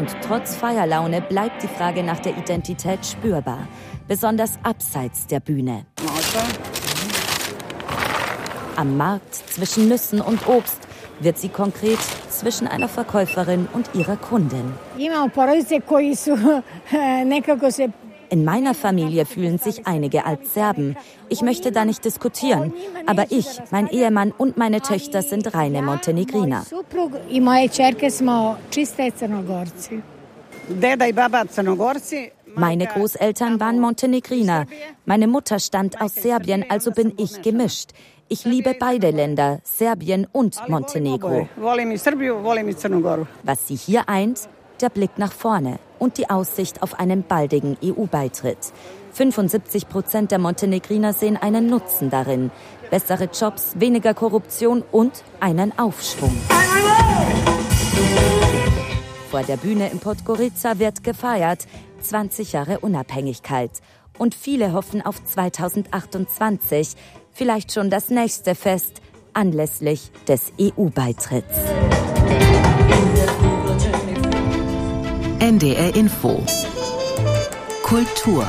Und trotz Feierlaune bleibt die Frage nach der Identität spürbar, besonders abseits der Bühne. Am Markt zwischen Nüssen und Obst wird sie konkret zwischen einer Verkäuferin und ihrer Kundin. In meiner Familie fühlen sich einige als Serben. Ich möchte da nicht diskutieren. Aber ich, mein Ehemann und meine Töchter sind reine Montenegriner. Meine Großeltern waren Montenegriner. Meine Mutter stammt aus Serbien, also bin ich gemischt. Ich liebe beide Länder, Serbien und Montenegro. Was sie hier eint, der Blick nach vorne und die Aussicht auf einen baldigen EU-Beitritt. 75% der Montenegriner sehen einen Nutzen darin. Bessere Jobs, weniger Korruption und einen Aufschwung. Vor der Bühne in Podgorica wird gefeiert. 20 Jahre Unabhängigkeit. Und viele hoffen auf 2028. Vielleicht schon das nächste Fest anlässlich des EU-Beitritts. NDR Info. Kultur.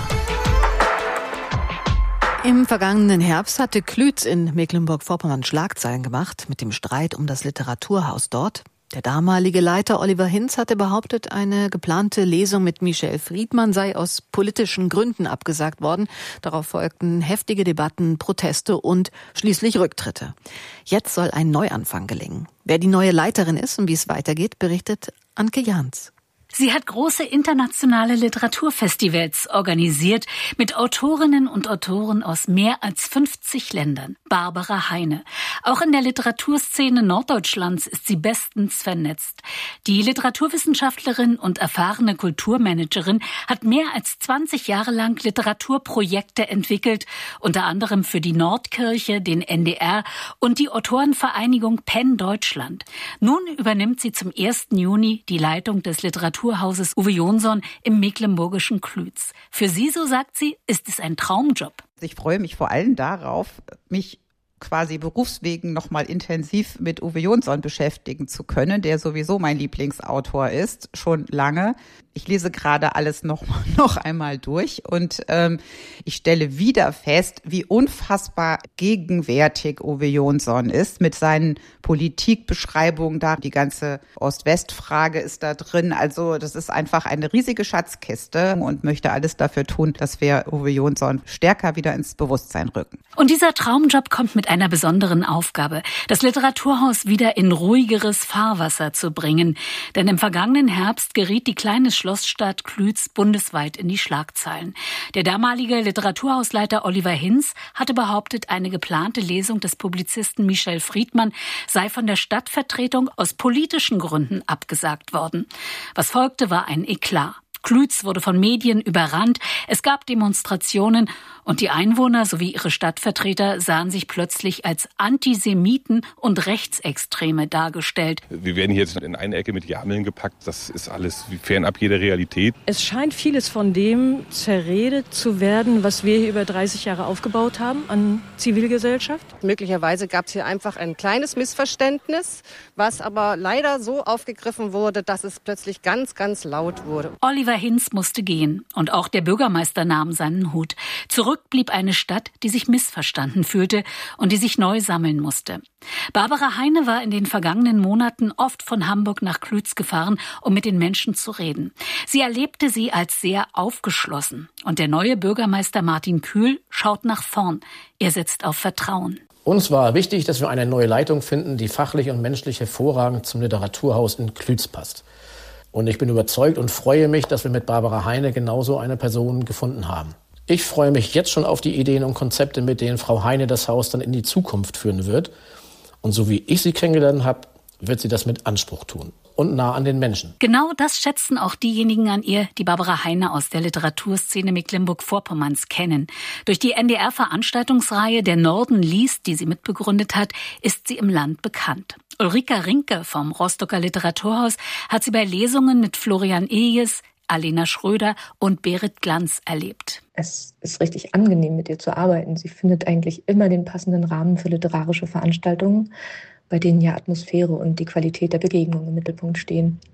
Im vergangenen Herbst hatte Klütz in Mecklenburg-Vorpommern Schlagzeilen gemacht mit dem Streit um das Literaturhaus dort. Der damalige Leiter Oliver Hinz hatte behauptet, eine geplante Lesung mit Michel Friedmann sei aus politischen Gründen abgesagt worden. Darauf folgten heftige Debatten, Proteste und schließlich Rücktritte. Jetzt soll ein Neuanfang gelingen. Wer die neue Leiterin ist und wie es weitergeht, berichtet Anke Jahns. Sie hat große internationale Literaturfestivals organisiert mit Autorinnen und Autoren aus mehr als 50 Ländern. Barbara Heine. Auch in der Literaturszene Norddeutschlands ist sie bestens vernetzt. Die Literaturwissenschaftlerin und erfahrene Kulturmanagerin hat mehr als 20 Jahre lang Literaturprojekte entwickelt, unter anderem für die Nordkirche, den NDR und die Autorenvereinigung PEN Deutschland. Nun übernimmt sie zum 1. Juni die Leitung des Literaturhauses Uwe Jonsson im mecklenburgischen Klütz. Für sie, so sagt sie, ist es ein Traumjob. Ich freue mich vor allem darauf, mich quasi berufswegen nochmal intensiv mit Uwe Jonsson beschäftigen zu können, der sowieso mein Lieblingsautor ist, schon lange. Ich lese gerade alles noch einmal durch und ich stelle wieder fest, wie unfassbar gegenwärtig Uwe Jonsson ist mit seinen Politikbeschreibungen da. Die ganze Ost-West-Frage ist da drin. Also das ist einfach eine riesige Schatzkiste und möchte alles dafür tun, dass wir Uwe Jonsson stärker wieder ins Bewusstsein rücken. Und dieser Traumjob kommt mit einer besonderen Aufgabe, das Literaturhaus wieder in ruhigeres Fahrwasser zu bringen. Denn im vergangenen Herbst geriet die kleine Schlossstadt Klütz bundesweit in die Schlagzeilen. Der damalige Literaturhausleiter Oliver Hinz hatte behauptet, eine geplante Lesung des Publizisten Michel Friedmann sei von der Stadtvertretung aus politischen Gründen abgesagt worden. Was folgte, war ein Eklat. Klütz wurde von Medien überrannt, es gab Demonstrationen und die Einwohner sowie ihre Stadtvertreter sahen sich plötzlich als Antisemiten und Rechtsextreme dargestellt. Wir werden hier jetzt in eine Ecke mit Jameln gepackt, das ist alles fernab jeder Realität. Es scheint vieles von dem zerredet zu werden, was wir hier über 30 Jahre aufgebaut haben an Zivilgesellschaft. Möglicherweise gab es hier einfach ein kleines Missverständnis, was aber leider so aufgegriffen wurde, dass es plötzlich ganz, ganz laut wurde. Oliver Hinz musste gehen und auch der Bürgermeister nahm seinen Hut. Zurück blieb eine Stadt, die sich missverstanden fühlte und die sich neu sammeln musste. Barbara Heine war in den vergangenen Monaten oft von Hamburg nach Klütz gefahren, um mit den Menschen zu reden. Sie erlebte sie als sehr aufgeschlossen. Und der neue Bürgermeister Martin Kühl schaut nach vorn. Er setzt auf Vertrauen. Uns war wichtig, dass wir eine neue Leitung finden, die fachlich und menschlich hervorragend zum Literaturhaus in Klütz passt. Und ich bin überzeugt und freue mich, dass wir mit Barbara Heine genauso eine Person gefunden haben. Ich freue mich jetzt schon auf die Ideen und Konzepte, mit denen Frau Heine das Haus dann in die Zukunft führen wird. Und so wie ich sie kennengelernt habe, wird sie das mit Anspruch tun und nah an den Menschen. Genau das schätzen auch diejenigen an ihr, die Barbara Heine aus der Literaturszene Mecklenburg-Vorpommerns kennen. Durch die NDR-Veranstaltungsreihe Der Norden liest, die sie mitbegründet hat, ist sie im Land bekannt. Ulrika Rinke vom Rostocker Literaturhaus hat sie bei Lesungen mit Florian Iljes, Alena Schröder und Berit Glanz erlebt. Es ist richtig angenehm, mit ihr zu arbeiten. Sie findet eigentlich immer den passenden Rahmen für literarische Veranstaltungen, bei denen ja Atmosphäre und die Qualität der Begegnung im Mittelpunkt stehen.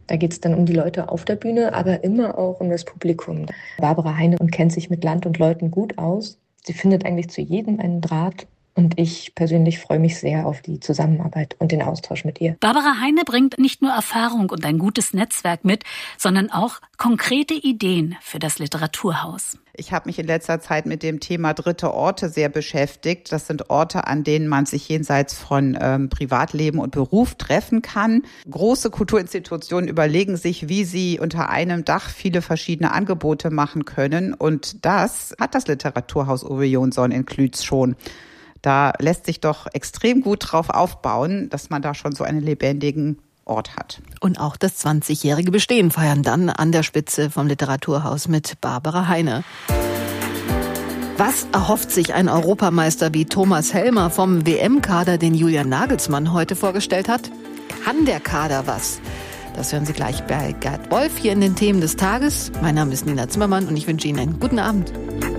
Da geht es dann um die Leute auf der Bühne, aber immer auch um das Publikum. Barbara Heine kennt sich mit Land und Leuten gut aus. Sie findet eigentlich zu jedem einen Draht. Und ich persönlich freue mich sehr auf die Zusammenarbeit und den Austausch mit ihr. Barbara Heine bringt nicht nur Erfahrung und ein gutes Netzwerk mit, sondern auch konkrete Ideen für das Literaturhaus. Ich habe mich in letzter Zeit mit dem Thema dritte Orte sehr beschäftigt. Das sind Orte, an denen man sich jenseits von Privatleben und Beruf treffen kann. Große Kulturinstitutionen überlegen sich, wie sie unter einem Dach viele verschiedene Angebote machen können. Und das hat das Literaturhaus Uwe Jonsson in Klütz schon. Da lässt sich doch extrem gut drauf aufbauen, dass man da schon so einen lebendigen Ort hat. Und auch das 20-jährige Bestehen feiern dann an der Spitze vom Literaturhaus mit Barbara Heine. Was erhofft sich ein Europameister wie Thomas Helmer vom WM-Kader, den Julian Nagelsmann heute vorgestellt hat? Kann der Kader was? Das hören Sie gleich bei Gerd Wolf hier in den Themen des Tages. Mein Name ist Nina Zimmermann und ich wünsche Ihnen einen guten Abend.